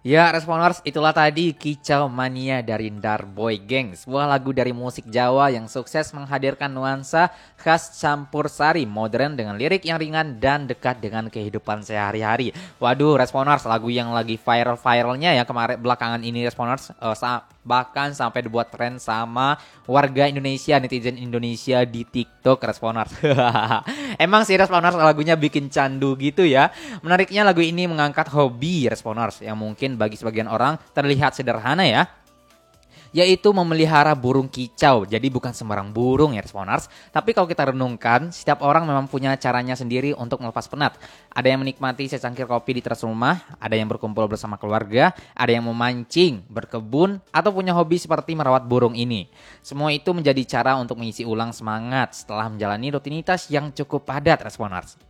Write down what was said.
Ya, Responers, itulah tadi Kicau Mania dari Darboy Gang, sebuah lagu dari musik Jawa yang sukses menghadirkan nuansa khas campur sari modern dengan lirik yang ringan dan dekat dengan kehidupan sehari-hari. Waduh, Responers, lagu yang lagi viral-viralnya ya kemarin belakangan ini Responers, bahkan sampai dibuat tren sama warga Indonesia, netizen Indonesia di TikTok Responers. Emang sih Responers lagunya bikin candu gitu ya. Menariknya lagu ini mengangkat hobi Responers yang mungkin bagi sebagian orang terlihat sederhana ya, yaitu memelihara burung kicau. Jadi bukan sembarang burung ya Responers. Tapi kalau kita renungkan, setiap orang memang punya caranya sendiri untuk melepas penat. Ada yang menikmati secangkir kopi di teras rumah, ada yang berkumpul bersama keluarga, ada yang memancing, berkebun, atau punya hobi seperti merawat burung ini. Semua itu menjadi cara untuk mengisi ulang semangat setelah menjalani rutinitas yang cukup padat Responers.